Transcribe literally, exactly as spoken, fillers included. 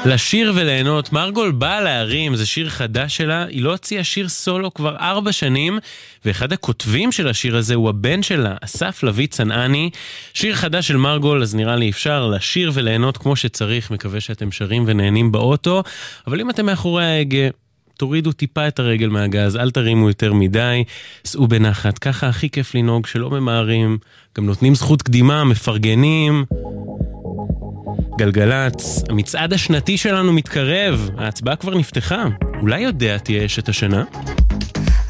לשיר וליהנות. מרגול באה להרים, זה שיר חדש שלה, היא לא הוציאה שיר סולו כבר ארבע שנים, ואחד הכותבים של השיר הזה הוא הבן שלה, אסף לוי צנעני. שיר חדש של מרגול, אז נראה לי אפשר לשיר וליהנות כמו שצריך, מקווה שאתם שרים ונהנים באוטו, אבל אם אתם מאחורי ההגה, תורידו טיפה את הרגל מהגז, אל תרימו יותר מדי, סעו בנחת, ככה הכי כיף לנהוג, שלא ממהרים, גם נותנים זכות קדימה, מפרגנים. גלגלץ, המצעד השנתי שלנו מתקרב, ההצבעה כבר נפתחה, אולי יודע תהיה אשת השנה?